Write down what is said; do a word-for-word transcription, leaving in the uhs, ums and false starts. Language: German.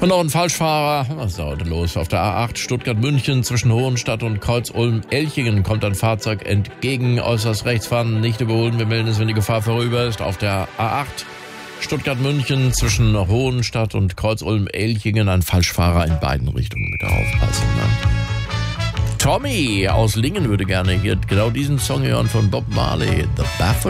Und noch ein Falschfahrer. Was ist da heute los? Auf der A acht Stuttgart-München zwischen Hohenstadt und Kreuz-Ulm-Elchingen kommt ein Fahrzeug entgegen. Äußerst rechts fahren, nicht überholen. Wir melden es, wenn die Gefahr vorüber ist. Auf der A acht Stuttgart-München zwischen Hohenstadt und Kreuz-Ulm-Elchingen ein Falschfahrer in beiden Richtungen. Bitte aufpassen. Ne? Tommy aus Lingen würde gerne hier genau diesen Song hören von Bob Marley. The Baffle.